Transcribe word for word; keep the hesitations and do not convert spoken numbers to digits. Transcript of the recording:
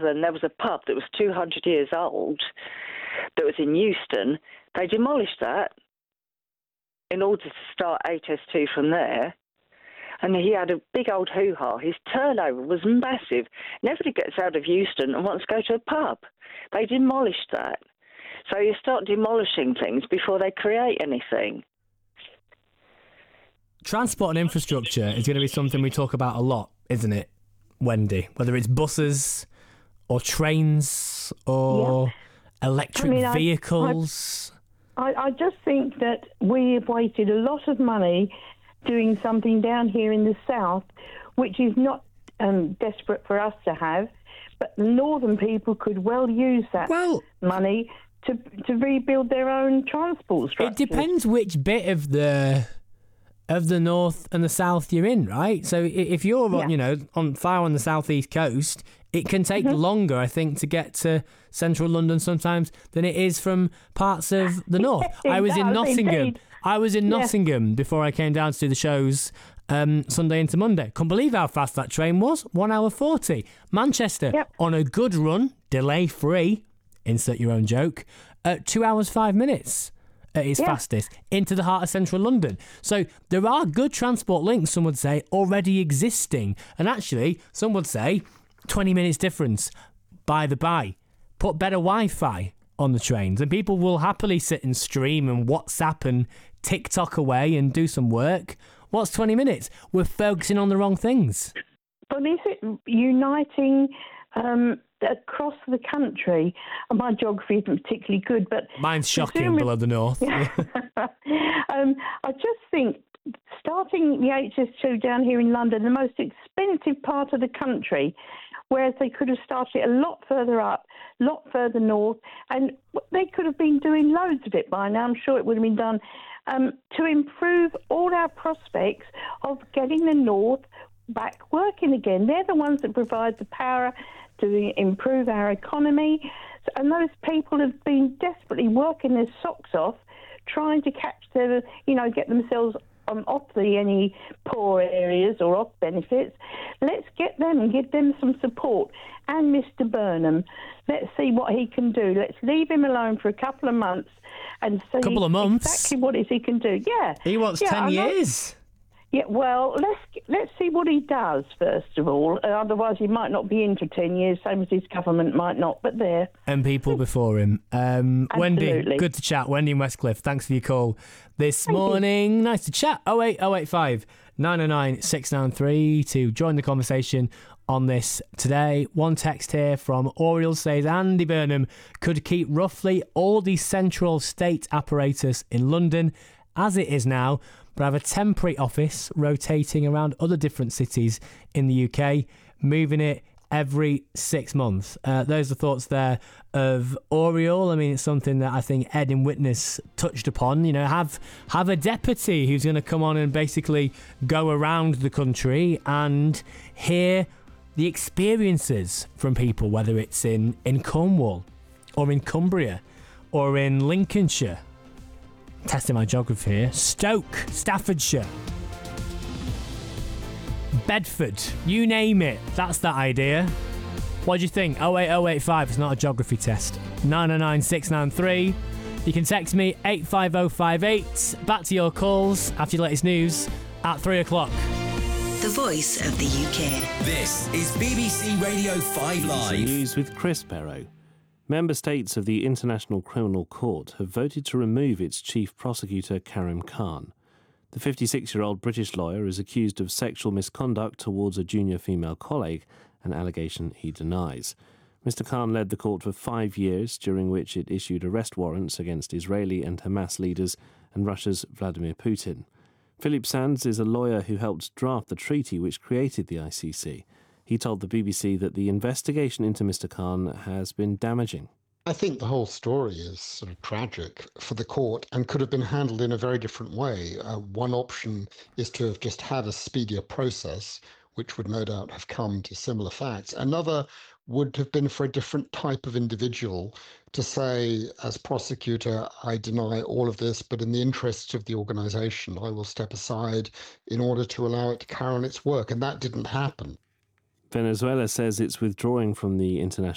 than there was a pub that was two hundred years old that was in Euston. They demolished that in order to start H S two from there. And he had a big old hoo-ha. His turnover was massive. Nobody gets out of Euston and wants to go to a pub. They demolished that. So you start demolishing things before they create anything. Transport and infrastructure is going to be something we talk about a lot, isn't it, Wendy? Whether it's buses or trains or yeah. electric I mean, vehicles. I, I, I just think that we've wasted a lot of money doing something down here in the south, which is not um, desperate for us to have, but the northern people could well use that well, money to to rebuild their own transport structure. It depends which bit of the of the north and the south you're in, right? So if you're yeah. on, you know, on far on the southeast coast, it can take mm-hmm. longer, I think, to get to central London sometimes than it is from parts of the north. I was in Nottingham. Indeed. I was in Nottingham yeah. before I came down to do the shows um, Sunday into Monday. Couldn't believe how fast that train was. One hour forty. Manchester, yep. on a good run, delay free, insert your own joke, at two hours five minutes at its yeah. fastest, into the heart of central London. So there are good transport links, some would say, already existing. And actually, some would say, twenty minutes difference, by the by. Put better Wi-Fi on the trains and people will happily sit and stream and WhatsApp and TikTok away and do some work. What's twenty minutes? We're focusing on the wrong things. But is it uniting um, across the country? My geography isn't particularly good, but... Mine's shocking below the north. um, I just think starting the H S two down here in London, the most expensive part of the country, whereas they could have started a lot further up, a lot further north, and they could have been doing loads of it by now. I'm sure it would have been done um, to improve all our prospects of getting the north back working again. They're the ones that provide the power to improve our economy, and those people have been desperately working their socks off, trying to catch their, you know, get themselves Um, off the any poor areas or off benefits. Let's get them and give them some support. And Mister Burnham, let's see what he can do. Let's leave him alone for a couple of months and see couple of months. exactly what it is he can do. Yeah, he wants yeah, ten years. Yeah, well, let's let's see what he does first of all. Uh, otherwise, he might not be in for ten years, same as his government might not. But there. And people before him. Um, Wendy, good to chat. Wendy in Westcliff, thanks for your call this Thank morning. You. Nice to chat. oh eight oh eight five nine oh nine six nine three to join the conversation on this today. One text here from Oriel says Andy Burnham could keep roughly all the central state apparatus in London as it is now, but have a temporary office rotating around other different cities in the U K, moving it every six months. Uh, those are thoughts there of Oriel. I mean, it's something that I think Ed in Witness touched upon. You know, have have a deputy who's going to come on and basically go around the country and hear the experiences from people, whether it's in, in Cornwall or in Cumbria or in Lincolnshire. Testing my geography here. Stoke, Staffordshire, Bedford, you name it. That's that idea. What do you think? oh eight oh eight five, it's not a geography test. nine oh nine six nine three. You can text me eight five oh five eight. Back to your calls after your latest news at three o'clock. The voice of the U K. This is B B C Radio five Live. News with Chris Barrow. Member states of the International Criminal Court have voted to remove its chief prosecutor, Karim Khan. The fifty-six-year-old British lawyer is accused of sexual misconduct towards a junior female colleague, an allegation he denies. Mister Khan led the court for five years, during which it issued arrest warrants against Israeli and Hamas leaders and Russia's Vladimir Putin. Philip Sands is a lawyer who helped draft the treaty which created the I C C. He told the B B C that the investigation into Mister Khan has been damaging. I think the whole story is sort of tragic for the court and could have been handled in a very different way. Uh, one option is to have just had a speedier process, which would no doubt have come to similar facts. Another would have been for a different type of individual to say, as prosecutor, I deny all of this, but in the interests of the organisation, I will step aside in order to allow it to carry on its work. And that didn't happen. Venezuela says it's withdrawing from the international